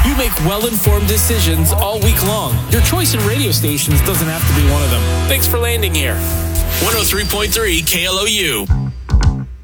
You make well-informed decisions all week long. Your choice in radio stations doesn't have to be one of them. Thanks for landing here. 103.3 KLOU.